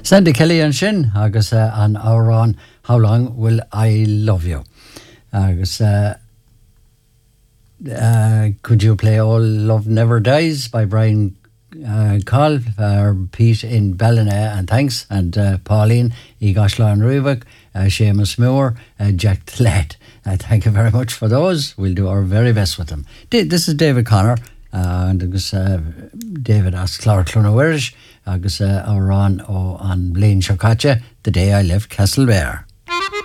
Sandy Kelly and Shin, agus an Auron, How Long Will I Love You? Agus could you play All Love Never Dies by Brian Call, Pete in Ballina, and thanks, and Pauline, Igashla and Rubik, Seamus Moore, Jack Tlet. Thank you very much for those. We'll do our very best with them. This is David Connor, and agus David asks Clark Clunawirish, agus Auron on Blaine Shokacha, The Day I Left Castlebear.